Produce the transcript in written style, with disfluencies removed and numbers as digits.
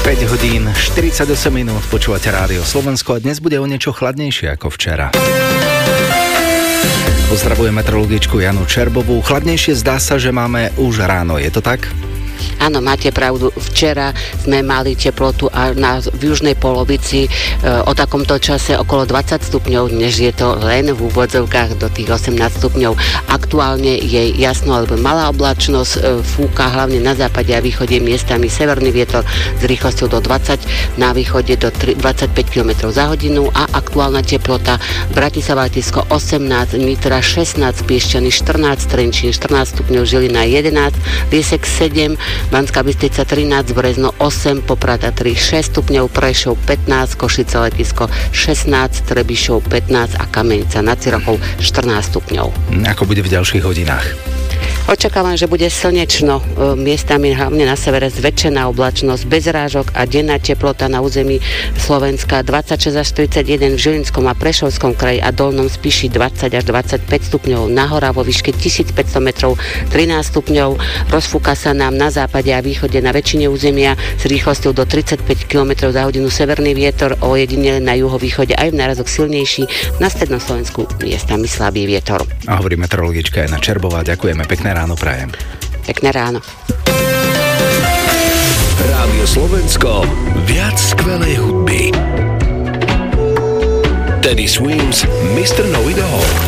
5 hodín 48 minút, počúvate Rádio Slovensko a dnes bude o niečo chladnejšie ako včera. Pozdravujem meteorologičku Janu Čerbovú. Chladnejšie zdá sa, že máme už ráno, je to tak? Áno, máte pravdu. Včera sme mali teplotu a v južnej polovici o takomto čase okolo 20 stupňov, dnes je to len v úvodzovkách do tých 18 stupňov. Aktuálne je jasno alebo malá oblačnosť, fúka hlavne na západe a východe miestami severný vietor s rýchlosťou do 20, na východe do 25 km za hodinu a aktuálna teplota Bratislava Tisko 18, Nitra 16, Piešťany 14, Trenčín 14 stupňov, Žilina 11, Liesek 7, Banská Bystrica 13, Brezno 8, Poprada 3, 6 stupňov, Prešov 15, Košice Letisko 16, Trebišov 15 a Kamenica nad Cirochou 14 stupňov. Ako bude v ďalších hodinách? Očakávam, že bude slnečno, miestami hlavne na severe zväčšená oblačnosť, bez rážok a denná teplota na území Slovenska 26 až 31, v Žilinskom a Prešovskom kraji a Dolnom Spiši 20 až 25 stupňov, nahora vo výške 1500 metrov 13 stupňov, rozfúka sa nám na západe a východe na väčšine územia s rýchlosťou do 35 km za hodinu severný vietor, ojedinele na juhovýchode aj v nárazok silnejší, na strednom Slovensku miestami slabý vietor. A hovorí meteorologička Jana Čerbová, ďakujeme, pekné ráno prajem. Pekné ráno. Rádio Slovensko, viac skvelej hudby. Teddy Swims, Mr. Know It All.